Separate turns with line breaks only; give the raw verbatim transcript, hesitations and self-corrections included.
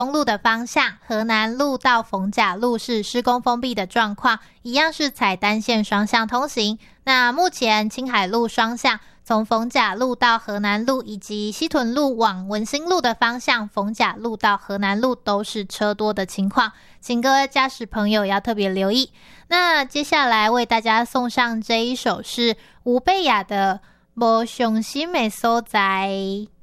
公路的方向，河南路到逢甲路是施工封闭的状况，一样是采单线双向通行。那目前青海路双向从逢甲路到河南路以及西屯路往文心路的方向，逢甲路到河南路都是车多的情况，请各位驾驶朋友要特别留意。那接下来为大家送上这一首是吴贝雅的没伤心的所在。